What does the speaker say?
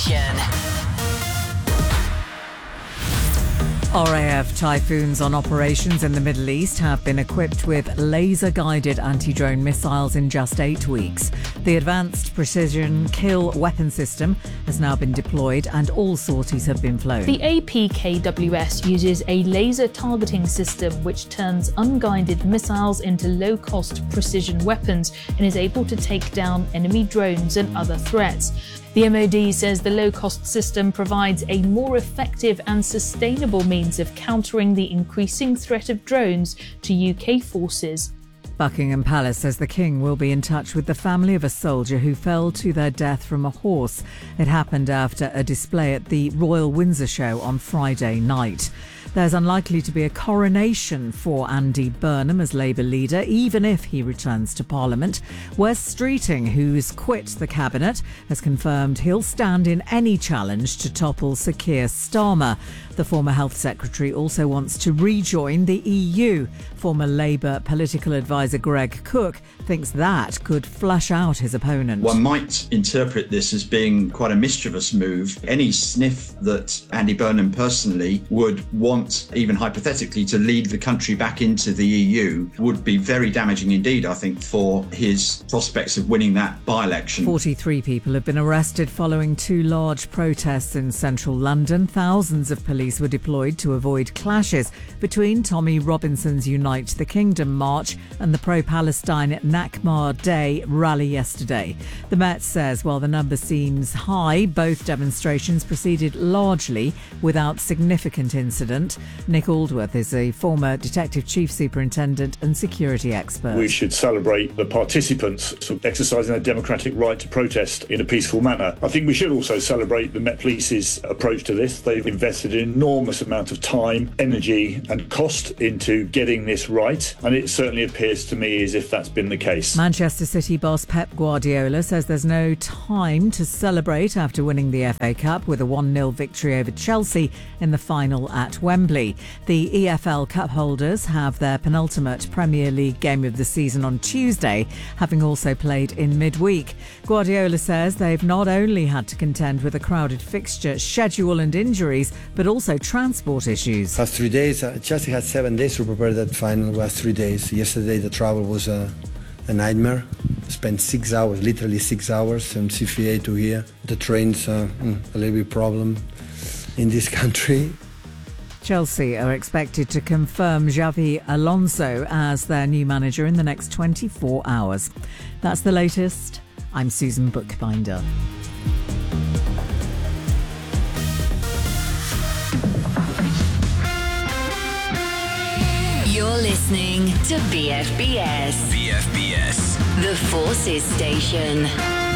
RAF Typhoons on operations in the Middle East have been equipped with laser-guided anti-drone missiles in just 8 weeks. The Advanced Precision Kill Weapon System has now been deployed and all sorties have been flown. The APKWS uses a laser targeting system which turns unguided missiles into low-cost precision weapons and is able to take down enemy drones and other threats. The MOD says the low-cost system provides a more effective and sustainable means of countering the increasing threat of drones to UK forces. Buckingham Palace says the King will be in touch with the family of a soldier who fell to their death from a horse. It happened after a display at the Royal Windsor Show on Friday night. There's unlikely to be a coronation for Andy Burnham as Labour leader, even if he returns to Parliament. Wes Streeting, who's quit the cabinet, has confirmed he'll stand in any challenge to topple Sir Keir Starmer. The former Health Secretary also wants to rejoin the EU. Former Labour political advisor Greg Cook thinks that could flush out his opponent. One might interpret this as being quite a mischievous move. Any sniff that Andy Burnham personally would want, even hypothetically, to lead the country back into the EU would be very damaging indeed, I think, for his prospects of winning that by-election. 43 people have been arrested following 2 large protests in central London. Thousands of police were deployed to avoid clashes between Tommy Robinson's Unite the Kingdom march and the pro-Palestine Nakba Day rally yesterday. The Met says while the number seems high, both demonstrations proceeded largely without significant incident. Nick Aldworth is a former Detective Chief Superintendent and security expert. We should celebrate the participants exercising their democratic right to protest in a peaceful manner. I think we should also celebrate the Met Police's approach to this. They've invested an enormous amount of time, energy and cost into getting this right, and it certainly appears to me as if that's been the case. Manchester City boss Pep Guardiola says there's no time to celebrate after winning the FA Cup with a 1-0 victory over Chelsea in the final at Wembley. The EFL Cup holders have their penultimate Premier League game of the season on Tuesday, having also played in midweek. Guardiola says they've not only had to contend with a crowded fixture schedule and injuries, but also transport issues. Past 3 days, Chelsea had 7 days to prepare that final. It was 3 days. Yesterday the travel was a nightmare. Spent 6 hours, literally 6 hours from CFA to here. The train's a little bit problem in this country. Chelsea are expected to confirm Xavi Alonso as their new manager in the next 24 hours. That's the latest. I'm Susan Bookbinder. You're listening to BFBS. BFBS. The Forces Station.